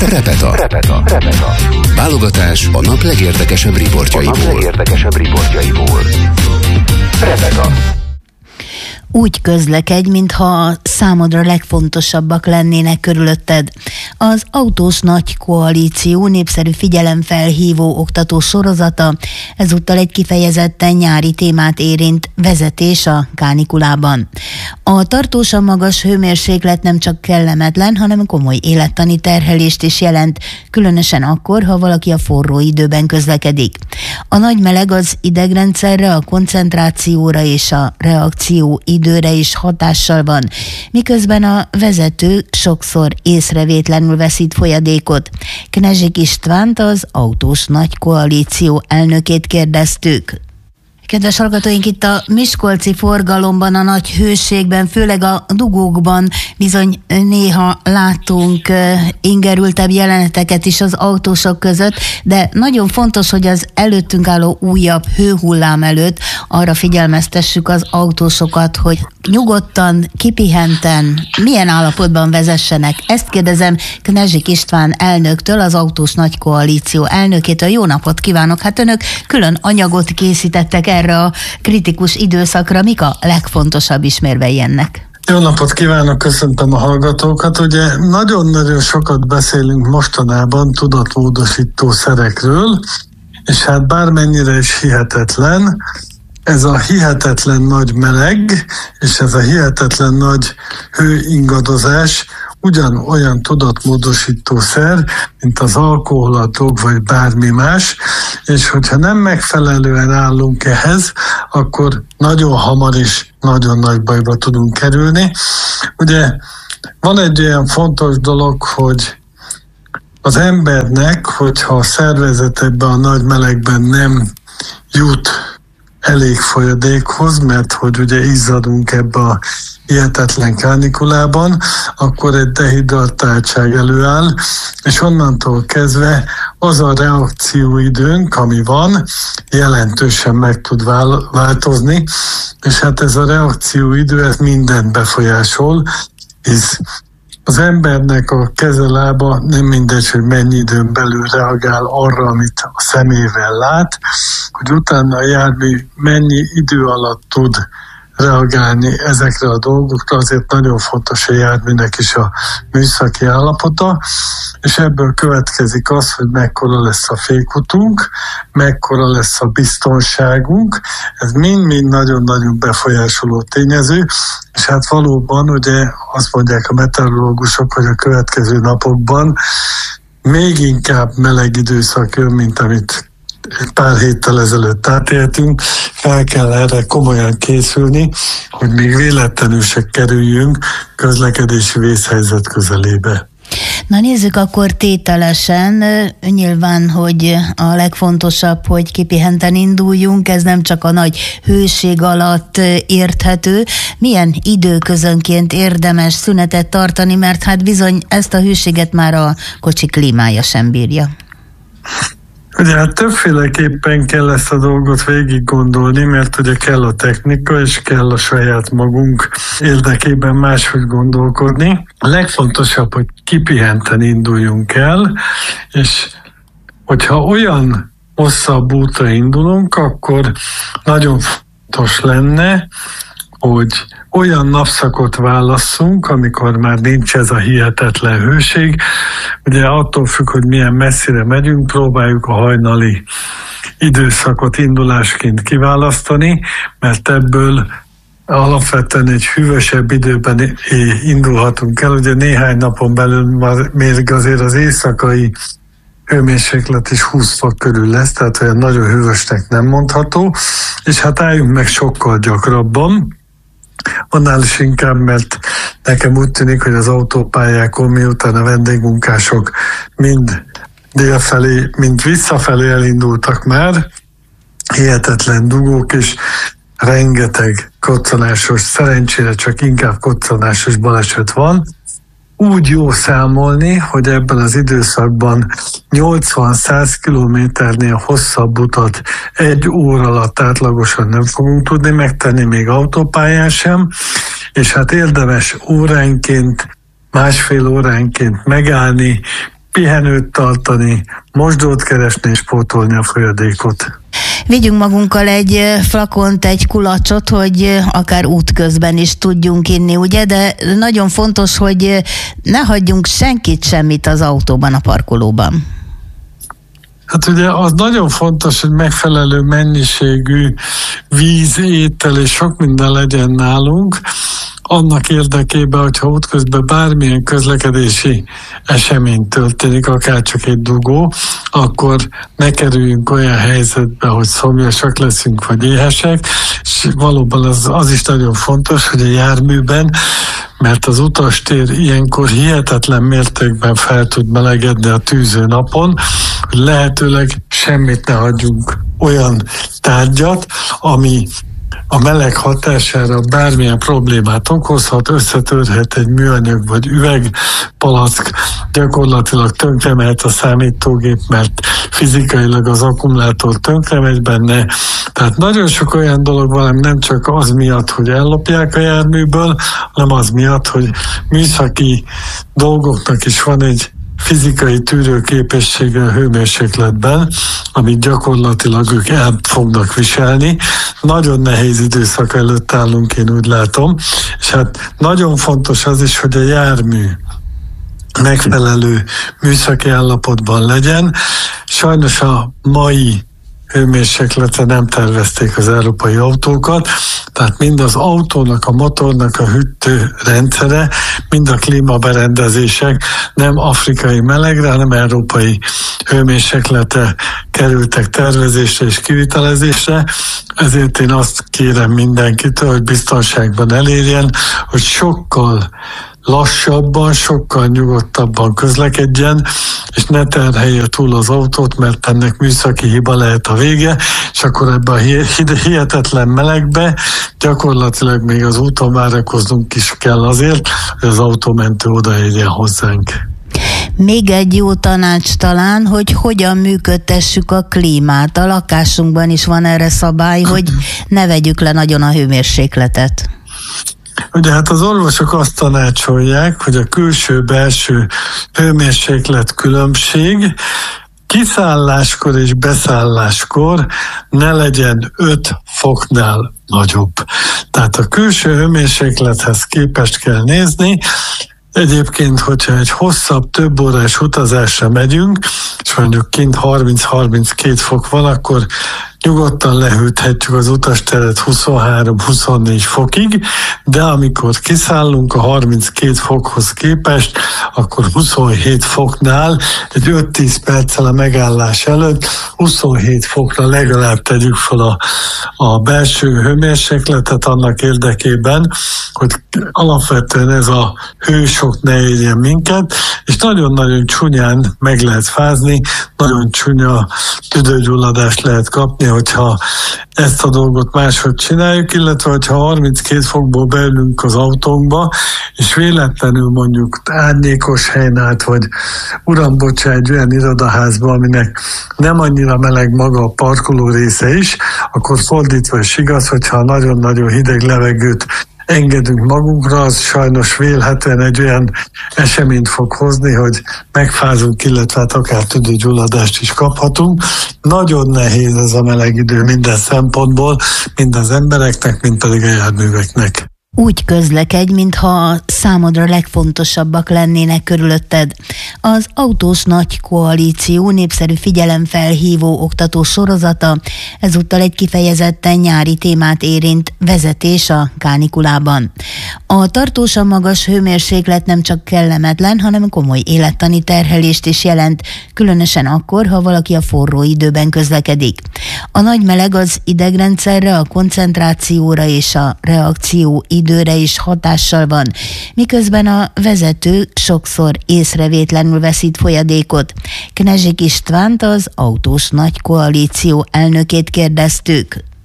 Repeta. Válogatás a nap legérdekesebb riportjaiból. Repeta. Úgy közlekedj, mintha számodra legfontosabbak lennének körülötted. Az Autós Nagy Koalíció népszerű figyelemfelhívó oktató sorozata ezúttal egy kifejezetten nyári témát érint: vezetés a kánikulában. A tartósan magas hőmérséklet nem csak kellemetlen, hanem komoly élettani terhelést is jelent, különösen akkor, ha valaki a forró időben közlekedik. A nagy meleg az idegrendszerre, a koncentrációra és a reakció időre is hatással van, miközben a vezető sokszor észrevétlenül veszít folyadékot. Knezsik Istvánt, az Autós Nagy Koalíció elnökét kérdeztük. Kedves hallgatóink, itt a miskolci forgalomban, a nagy hőségben, főleg a dugókban bizony néha látunk ingerültebb jeleneteket is az autósok között, de nagyon fontos, hogy az előttünk álló újabb hőhullám előtt arra figyelmeztessük az autósokat, hogy nyugodtan, kipihenten, milyen állapotban vezessenek. Ezt kérdezem Knezsik István elnöktől, az Autós Nagy Koalíció elnökétől. Jó napot kívánok! Hát önök külön anyagot készítettek erre a kritikus időszakra. Mik a legfontosabb ismérvei ennek? Jó napot kívánok, köszöntöm a hallgatókat. Ugye nagyon-nagyon sokat beszélünk mostanában tudatmódosító szerekről, és hát bármennyire is hihetetlen, ez a hihetetlen nagy meleg, és ez a hihetetlen nagy hőingadozás ugyanolyan tudatmódosítószer, mint az alkohol, a drog vagy bármi más, és hogyha nem megfelelően állunk ehhez, akkor nagyon hamar is nagyon nagy bajba tudunk kerülni. Ugye van egy olyan fontos dolog, hogy az embernek, hogyha a szervezet ebben a nagy melegben nem jut elég folyadékhoz, mert hogy ugye izzadunk ebbe a hihetetlen kánikulában, akkor egy dehidratáltság előáll, és onnantól kezdve az a reakcióidőnk, ami van, jelentősen meg tud változni, és hát ez a reakcióidő, ez mindent befolyásol, hisz az embernek a keze-lába nem mindegy, hogy mennyi időn belül reagál arra, amit a szemével lát, hogy utána a jármű mennyi idő alatt tud reagálni ezekre a dolgokra, azért nagyon fontos a járműnek is a műszaki állapota, és ebből következik az, hogy mekkora lesz a fékutunk, mekkora lesz a biztonságunk, ez mind-mind nagyon-nagyon befolyásoló tényező, és hát valóban ugye azt mondják a meteorológusok, hogy a következő napokban még inkább meleg időszak jön, mint amit egy pár héttel ezelőtt átéltünk, fel kell erre komolyan készülni, hogy még véletlenül se kerüljünk közlekedési vészhelyzet közelébe. Na nézzük akkor tételesen. Nyilván, hogy a legfontosabb, hogy kipihenten induljunk, ez nem csak a nagy hőség alatt érthető. Milyen időközönként érdemes szünetet tartani, mert hát bizony ezt a hőséget már a kocsi klímája sem bírja. Ugye hát többféleképpen kell ezt a dolgot végig gondolni, mert ugye kell a technika, és kell a saját magunk érdekében máshogy gondolkodni. A legfontosabb, hogy kipihenten induljunk el, és hogyha olyan hosszabb útra indulunk, akkor nagyon fontos lenne, hogy olyan napszakot válasszunk, amikor már nincs ez a hihetetlen hőség. Ugye attól függ, hogy milyen messzire megyünk, próbáljuk a hajnali időszakot indulásként kiválasztani, mert ebből alapvetően egy hűvösebb időben indulhatunk el. Ugye néhány napon belül még azért az éjszakai hőmérséklet is 20 fok körül lesz, tehát olyan nagyon hűvösnek nem mondható, és hát álljunk meg sokkal gyakrabban, annál is inkább, mert nekem úgy tűnik, hogy az autópályákon, miután a vendégmunkások mind délfelé, mind visszafelé elindultak már, hihetetlen dugók és rengeteg koccanásos, szerencsére csak inkább koccanásos baleset van. Úgy jó számolni, hogy ebben az időszakban 80-100 kilométernél hosszabb utat egy óra alatt átlagosan nem fogunk tudni megtenni, még autópályán sem, és hát érdemes óránként, másfél óránként megállni, pihenőt tartani, mosdót keresni és pótolni a folyadékot. Vigyünk magunkkal egy flakont, egy kulacsot, hogy akár útközben is tudjunk inni, ugye? De nagyon fontos, hogy ne hagyjunk senkit semmit az autóban, a parkolóban. Hát ugye az nagyon fontos, hogy megfelelő mennyiségű víz, étel és sok minden legyen nálunk, annak érdekében, hogyha útközben bármilyen közlekedési esemény történik, akár csak egy dugó, akkor ne kerüljünk olyan helyzetbe, hogy szomjasak leszünk, vagy éhesek, és valóban az is nagyon fontos, hogy a járműben, mert az utastér ilyenkor hihetetlen mértékben fel tud melegedni a tűző napon, hogy lehetőleg semmit ne hagyjunk olyan tárgyat, ami a meleg hatására bármilyen problémát okozhat, összetörhet egy műanyag vagy üvegpalack, gyakorlatilag tönkremehet a számítógép, mert fizikailag az akkumulátor tönkremegy benne. Tehát nagyon sok olyan dolog van, nem csak az miatt, hogy ellopják a járműből, hanem az miatt, hogy műszaki dolgoknak is van egy fizikai tűrőképessége a hőmérsékletben, amit gyakorlatilag ők el fognak viselni. Nagyon nehéz időszak előtt állunk, én úgy látom, és hát nagyon fontos az is, hogy a jármű megfelelő műszaki állapotban legyen. Sajnos a mai hőmérsékletre nem tervezték az európai autókat, tehát mind az autónak, a motornak a hűtő rendszere, mind a klímaberendezések nem afrikai melegre, hanem európai hőmérsékletre kerültek tervezésre és kivitelezésre. Ezért én azt kérem mindenkitől, hogy biztonságban elérjen, hogy sokkal lassabban, sokkal nyugodtabban közlekedjen, és ne terhelje túl az autót, mert ennek műszaki hiba lehet a vége, és akkor ebben a hihetetlen melegbe gyakorlatilag még az úton várakoznunk is kell azért, hogy az autómentő odaérjen hozzánk. Még egy jó tanács talán, hogy hogyan működtessük a klímát. A lakásunkban is van erre szabály, hogy ne vegyük le nagyon a hőmérsékletet. Ugye hát az orvosok azt tanácsolják, hogy a külső-belső hőmérséklet különbség kiszálláskor és beszálláskor ne legyen 5 foknál nagyobb. Tehát a külső hőmérséklethez képest kell nézni. Egyébként, hogyha egy hosszabb, több órás utazásra megyünk, és mondjuk kint 30-32 fok van, akkor nyugodtan lehűthetjük az utasteret 23-24 fokig, de amikor kiszállunk a 32 fokhoz képest, akkor 27 foknál, egy 5-10 perccel a megállás előtt 27 fokra legalább tegyük fel a belső hőmérsékletet annak érdekében, hogy alapvetően ez a hősok ne érjen minket, és nagyon-nagyon csúnyán meg lehet fázni, nagyon csúnya tüdőgyulladást lehet kapni, hogyha ezt a dolgot máshogy csináljuk, illetve hogyha 32 fokból beülünk az autónkba, és véletlenül mondjuk árnyékos helyen át, vagy uram, bocsánat, egy olyan irodaházba, aminek nem annyira meleg maga a parkoló része is, akkor fordítva is igaz, hogyha nagyon-nagyon hideg levegőt engedünk magunkra, az sajnos vélhetően egy olyan eseményt fog hozni, hogy megfázunk, illetve hát akár tüdőgyulladást is kaphatunk. Nagyon nehéz ez a meleg idő minden szempontból, mind az embereknek, mind pedig a járműveknek. Úgy közlekedj, mintha számodra legfontosabbak lennének körülötted. Az Autós Nagy Koalíció népszerű figyelemfelhívó oktató sorozata ezúttal egy kifejezetten nyári témát érint, vezetés a kánikulában. A tartósan magas hőmérséklet nem csak kellemetlen, hanem komoly élettani terhelést is jelent, különösen akkor, ha valaki a forró időben közlekedik. A nagy meleg az idegrendszerre, a koncentrációra és a reakció időre is hatással van, miközben a vezető sokszor észrevétlenül veszít folyadékot. Knezsik Istvánt, az Autós Nagy Koalíció elnökét kérdeztük.